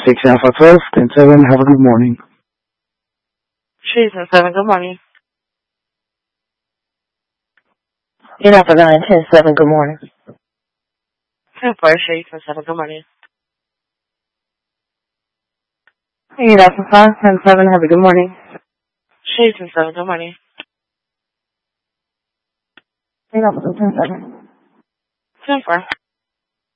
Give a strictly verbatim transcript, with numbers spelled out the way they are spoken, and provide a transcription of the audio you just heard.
six Alpha twelve, ten seven, have a good morning. Shades and seven, good morning. eight Alpha nine, ten seven, good morning. ten four, Shades and seven, good morning. eight Alpha five, ten seven, have a good morning. Shades and seven, good morning. eight Alpha ten seven. ten four.